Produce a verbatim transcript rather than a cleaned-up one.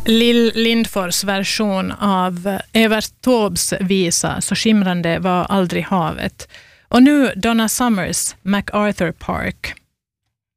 Lill Lindfors version av Evert Taubes visa Så skimrande var aldrig havet. Och nu Donna Summers, MacArthur Park.